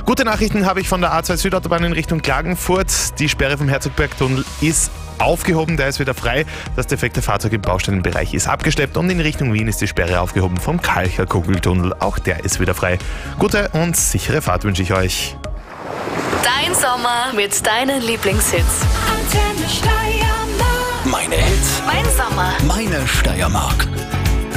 Gute Nachrichten habe ich von der A2 Südautobahn in Richtung Klagenfurt. Die Sperre vom Herzogbergtunnel ist aufgehoben, der ist wieder frei. Das defekte Fahrzeug im Baustellenbereich ist abgeschleppt und in Richtung Wien ist die Sperre aufgehoben vom Kalcher Kugeltunnel. Auch der ist wieder frei. Gute und sichere Fahrt wünsche ich euch. Dein Sommer mit deinen Lieblingshits. Antenne Steiermark. Meine Hits, Mein Sommer. meine Steiermark.